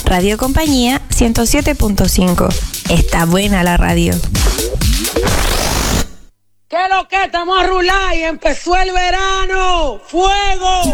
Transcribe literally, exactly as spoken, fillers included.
Radio Compañía ciento siete punto cinco. Está buena la radio. ¿Qué lo que estamos a rular y empezó el verano? ¡Fuego!